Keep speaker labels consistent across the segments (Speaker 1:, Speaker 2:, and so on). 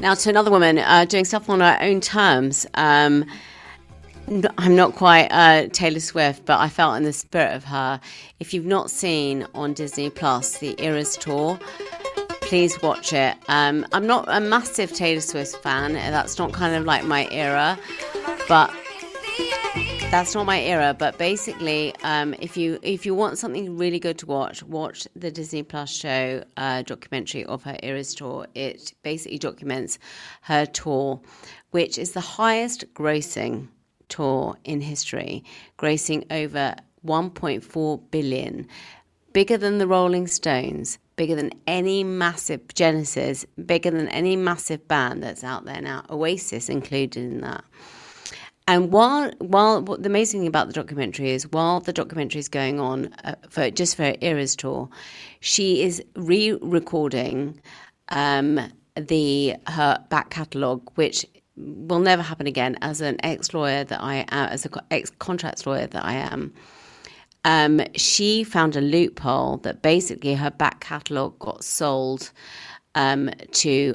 Speaker 1: Now to another woman doing stuff on her own terms. I'm not quite Taylor Swift, but I felt in the spirit of her. If you've not seen on Disney Plus the Eras Tour, please watch it. I'm not a massive Taylor Swift fan. That's not kind of like my era, but basically, if you want something really good to watch the Disney Plus show documentary of her Eras Tour. It basically documents her tour, which is the highest grossing tour in history, grossing over 1.4 billion, bigger than the Rolling Stones, bigger than any massive Genesis, bigger than any massive band that's out there now, Oasis included in that. And while what the amazing thing about the documentary is, while the documentary is going on for her Eras Tour, she is re-recording her back catalogue, which will never happen again. As an ex-lawyer that I am, as an ex-contracts lawyer that I am, she found a loophole that basically her back catalogue got sold to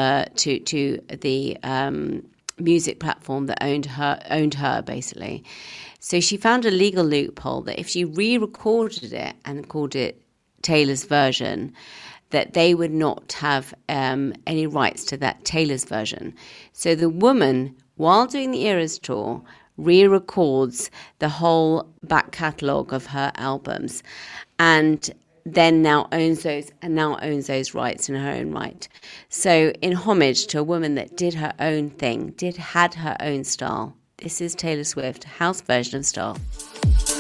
Speaker 1: the music platform that owned her basically. So she found a legal loophole that if she re-recorded it and called it Taylor's version, that they would not have any rights to that Taylor's version. So the woman, while doing the Eras Tour, re-records the whole back catalogue of her albums, and then now owns those rights in her own right. So in homage to a woman that did her own thing, had her own style, this is Taylor Swift, house version of style.